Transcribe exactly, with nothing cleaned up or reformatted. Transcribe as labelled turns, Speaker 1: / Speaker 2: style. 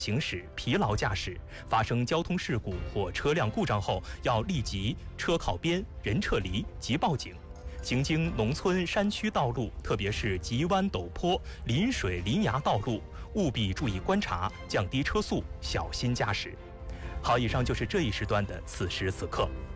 Speaker 1: 行驶疲劳驾驶，发生交通事故或车辆故障后，要立即车靠边、人撤离及报警。行经农村山区道路，特别是急弯陡坡、临水临崖道路，务必注意观察，降低车速，小心驾驶。好，以上就是这一时段的此时此刻。